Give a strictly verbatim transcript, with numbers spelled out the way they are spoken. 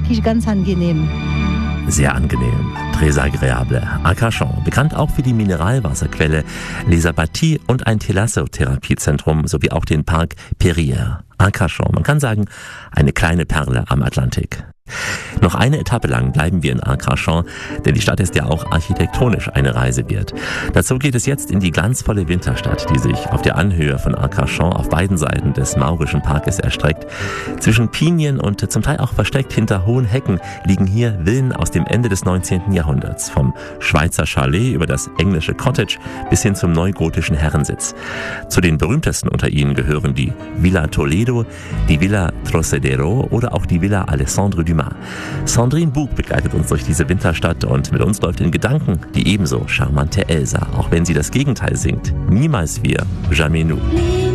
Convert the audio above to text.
wirklich ganz angenehm. Sehr angenehm, très agréable. Arcachon, bekannt auch für die Mineralwasserquelle Les Abatis und ein Thalassotherapie-Zentrum sowie auch den Park Perrières. Arcachon, man kann sagen, eine kleine Perle am Atlantik. Noch eine Etappe lang bleiben wir in Arcachon, denn die Stadt ist ja auch architektonisch eine Reise wert. Dazu geht es jetzt in die glanzvolle Winterstadt, die sich auf der Anhöhe von Arcachon auf beiden Seiten des Maurischen Parkes erstreckt. Zwischen Pinien und zum Teil auch versteckt hinter hohen Hecken liegen hier Villen aus dem Ende des neunzehnten Jahrhunderts. Vom Schweizer Chalet über das englische Cottage bis hin zum neugotischen Herrensitz. Zu den berühmtesten unter ihnen gehören die Villa Toledo, die Villa Trocedero oder auch die Villa Alessandro Dumas. Sandrine Bug begleitet uns durch diese Winterstadt und mit uns läuft in Gedanken die ebenso charmante Elsa, auch wenn sie das Gegenteil singt. Niemals wir, jamais nous.